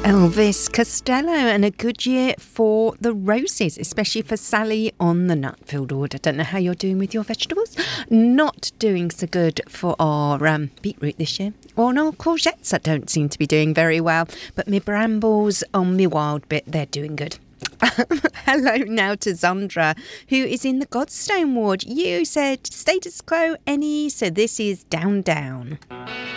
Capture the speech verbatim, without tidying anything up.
Elvis Costello, and a good year for the roses, especially for Sally on the Nutfield Ward. I don't know how you're doing with your vegetables. Not doing so good for our um, beetroot this year. Or no, courgettes I don't seem to be doing very well. But my brambles on my wild bit, they're doing good. Hello now to Zandra, who is in the Godstone ward. You said status quo any, so this is down down.